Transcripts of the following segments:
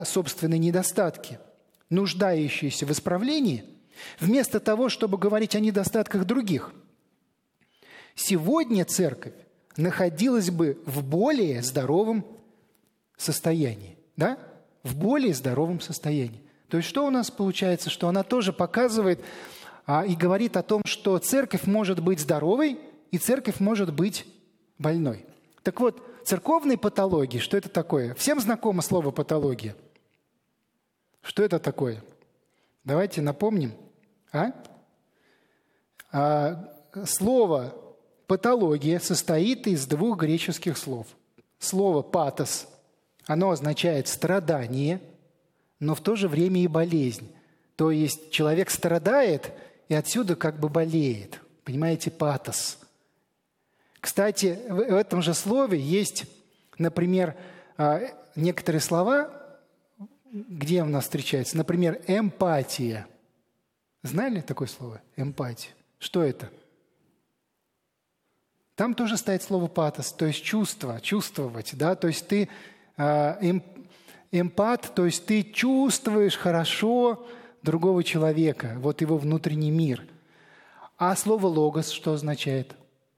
собственные недостатки, нуждающиеся в исправлении, вместо того, чтобы говорить о недостатках других. Сегодня церковь находилась бы в более здоровом состоянии. Да? В более здоровом состоянии. То есть что у нас получается? Что она тоже показывает и говорит о том, что церковь может быть здоровой, и церковь может быть больной. Так вот, церковные патологии, что это такое? Всем знакомо слово «патология»? Что это такое? Давайте напомним. Слово «патология» состоит из двух греческих слов. Слово «патос», оно означает «страдание», но в то же время и болезнь. То есть человек страдает и отсюда как бы болеет. Понимаете, патос. Кстати, в этом же слове есть, например, некоторые слова, где у нас встречаются. Например, эмпатия. Знали такое слово? Эмпатия. Что это? Там тоже стоит слово патос, то есть чувство, чувствовать. Да? То есть ты эмпат, то есть ты чувствуешь хорошо другого человека, вот его внутренний мир. А слово логос что означает?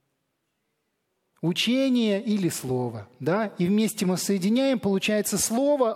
Учение или слово. Да? И вместе мы соединяем, получается слово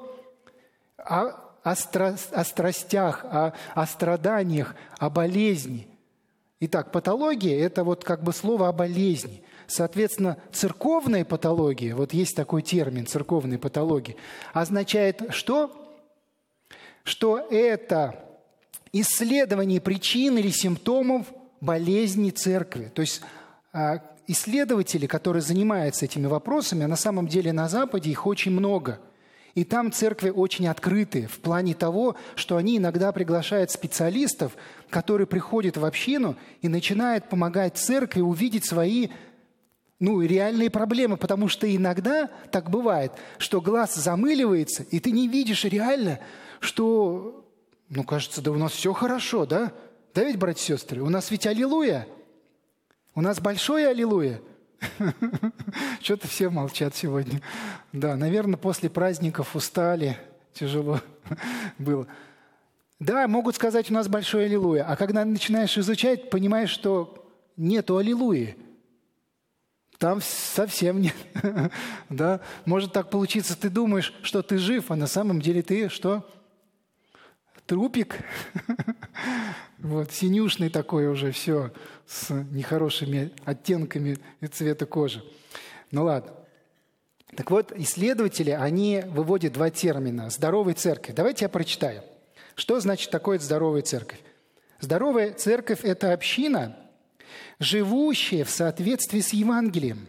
о страстях, о страданиях, о болезни. Итак, патология – это вот как бы слово о болезни. Соответственно, церковная патология, вот есть такой термин церковная патология, означает что? Что это исследование причин или симптомов болезни церкви. То есть исследователи, которые занимаются этими вопросами, на самом деле на Западе их очень много. И там церкви очень открыты в плане того, что они иногда приглашают специалистов, которые приходят в общину и начинают помогать церкви увидеть свои реальные проблемы. Потому что иногда так бывает, что глаз замыливается, и ты не видишь реально, что, кажется, да у нас все хорошо, да? Да ведь, братья и сестры, у нас ведь аллилуйя. У нас большое аллилуйя. Что-то все молчат сегодня. Да, наверное, после праздников устали, тяжело было. Да, могут сказать, у нас большое аллилуйя. А когда начинаешь изучать, понимаешь, что нету аллилуйи. Там совсем нет. Да? Может так получиться, ты думаешь, что ты жив, а на самом деле ты что? Трупик. Вот, синюшный такой уже, все, с нехорошими оттенками цвета кожи. Ну ладно. Так вот, исследователи, они выводят два термина. Здоровая церковь. Давайте я прочитаю. Что значит такое здоровая церковь? Здоровая церковь – это община, живущая в соответствии с Евангелием,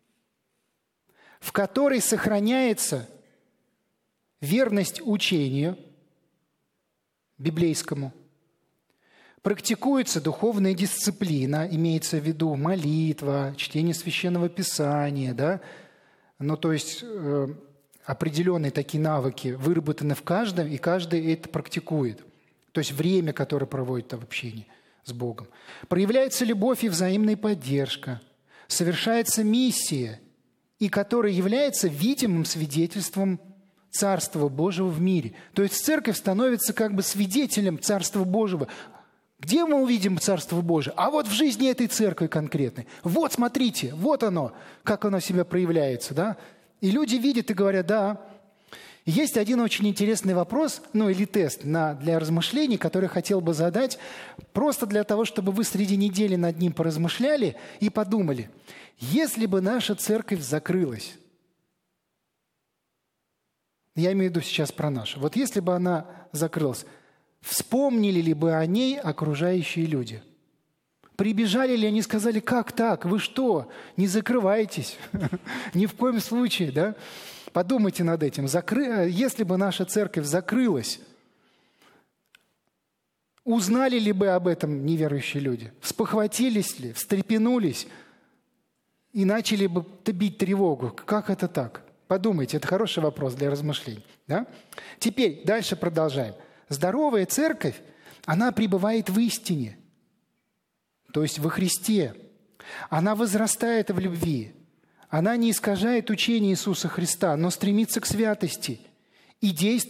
в которой сохраняется верность учению библейскому, практикуется духовная дисциплина, имеется в виду молитва, чтение Священного Писания, да? То есть определенные такие навыки выработаны в каждом, и каждый это практикует. То есть время, которое проводит в общении с Богом. Проявляется любовь и взаимная поддержка, совершается миссия, и которая является видимым свидетельством Царства Божьего в мире. То есть церковь становится как бы свидетелем Царства Божьего. Где мы увидим Царство Божие? А вот в жизни этой церкви конкретной. Вот смотрите, вот оно, как оно себя проявляется. Да? И люди видят и говорят, да. Есть один очень интересный вопрос, или тест для размышлений, который я хотел бы задать, просто для того, чтобы вы среди недели над ним поразмышляли и подумали, если бы наша церковь закрылась, я имею в виду сейчас про нашу, вот если бы она закрылась, вспомнили ли бы о ней окружающие люди? Прибежали ли они, сказали, как так, вы что, не закрывайтесь, ни в коем случае, да? Подумайте над этим. Если бы наша церковь закрылась, узнали ли бы об этом неверующие люди? Спохватились ли, встрепенулись и начали бы бить тревогу? Как это так? Подумайте, это хороший вопрос для размышлений. Да? Теперь дальше продолжаем. Здоровая церковь, она пребывает в истине, то есть во Христе. Она возрастает в любви. Она не искажает учение Иисуса Христа, но стремится к святости и действует